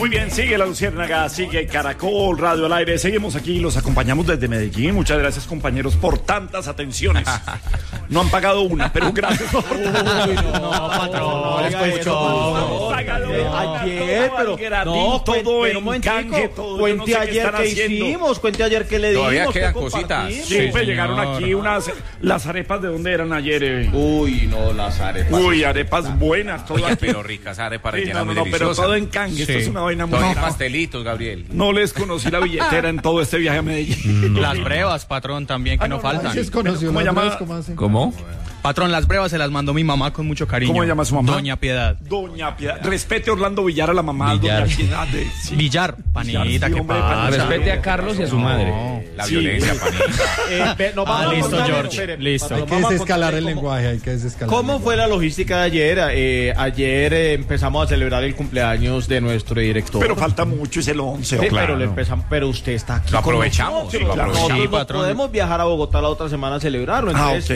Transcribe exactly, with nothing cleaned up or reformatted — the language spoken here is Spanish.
Muy bien, sigue La Luciérnaga, sigue Caracol Radio al aire. Seguimos aquí, los acompañamos desde Medellín. Muchas gracias, compañeros, por tantas atenciones. No han pagado una, pero gracias. Uy, no, no, patrón, no, después no, ayer, pero no, todo en canje, todo. Cuente ayer qué hicimos, cuente ayer qué le dimos. Todavía quedan cositas. Sí, pues llegaron aquí unas, las arepas, ¿de dónde eran ayer? Eh? Uy, no, las arepas. Uy, arepas buenas, todo aquí. Pero ricas arepas sí, rellenas no, muy no, no, pero todo en canje, sí. Esto es una vaina muy Todos pastelitos, Gabriel. No les conocí la billetera en todo este viaje a Medellín. No. Las brevas, patrón, también, que ah, no, no faltan. No, ¿Cómo se llama? ¿Cómo? Patrón, las brevas se las mandó mi mamá con mucho cariño. ¿Cómo se llama su mamá? Doña Piedad. Doña Piedad. Respete a Orlando Villar, a la mamá. Villar. Doña Piedad. De, sí. Villar, panita, Villar, sí, ¿qué hombre, pasa? Respete a Carlos y a su no, madre. La sí. violencia, panita. Eh, no, ah, listo, contar, George. Espere, listo. Hay que desescalar el lenguaje, hay que desescalar. ¿Cómo fue la logística de ayer? Eh, ayer eh, empezamos a celebrar el cumpleaños de nuestro director. Pero falta mucho, es el once. Sí, claro. pero, le empezamos, pero usted está aquí. Lo aprovechamos. Sí, claro. Nosotros sí, podemos viajar a Bogotá la otra semana a celebrarlo. Entonces, ah, okay.